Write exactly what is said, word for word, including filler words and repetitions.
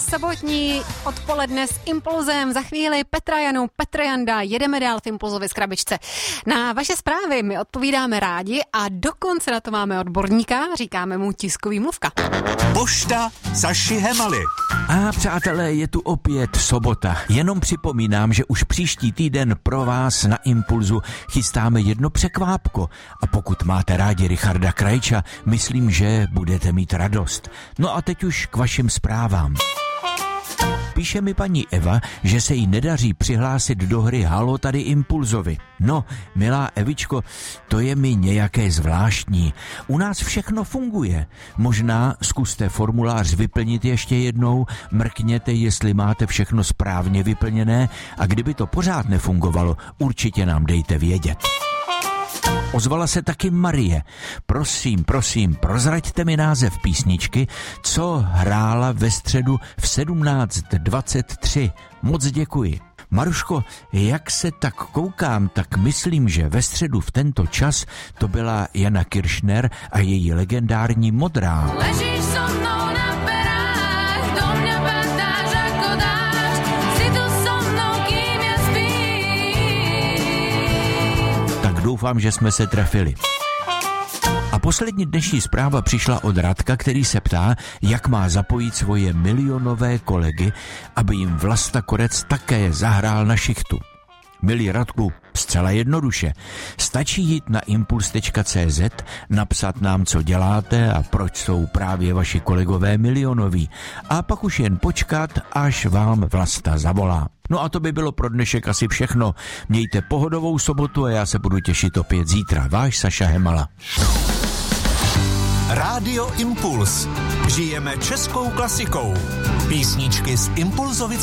sobotní odpoledne s Impulzem. Za chvíli Petra Janu, Petr Janda, jedeme dál v Impulzově zkrabičce. Na vaše zprávy my odpovídáme rádi a dokonce na to máme odborníka, říkáme mu tiskový mluvka. Pošta Saši Hemaly. A přátelé, je tu opět sobota. Jenom připomínám, že už příští týden pro vás na Impulzu chystáme jedno překvápko. A pokud máte rádi Richarda Krajča, myslím, že budete mít radost. No a teď už k vašim zprávám. Píše mi paní Eva, že se jí nedaří přihlásit do hry Halo tady Impulzovi. No, milá Evičko, to je mi nějaké zvláštní. U nás všechno funguje. Možná zkuste formulář vyplnit ještě jednou, mrkněte, jestli máte všechno správně vyplněné a kdyby to pořád nefungovalo, určitě nám dejte vědět. Ozvala se taky Marie. Prosím, prosím, prozraďte mi název písničky, co hrála ve středu v sedmnáct dvacet tři. Moc děkuji. Maruško, jak se tak koukám, tak myslím, že ve středu v tento čas to byla Jana Kiršner a její legendární Modrá. Ležíš so mnou na perách, do mňa padáš ako dáš, si tu so mnou, kým ja spím. Tak doufám, že jsme se trefili. A poslední dnešní zpráva přišla od Radka, který se ptá, jak má zapojit svoje milionové kolegy, aby jim Vlasta Korec také zahrál na šichtu. Milý Radku, zcela jednoduše. Stačí jít na impuls tečka cé zet, napsat nám, co děláte a proč jsou právě vaši kolegové milionoví. A pak už jen počkat, až vám Vlasta zavolá. No a to by bylo pro dnešek asi všechno. Mějte pohodovou sobotu a já se budu těšit opět zítra. Váš Saša Hemala. Rádio Impuls. Žijeme českou klasikou. Písničky z Impulzovic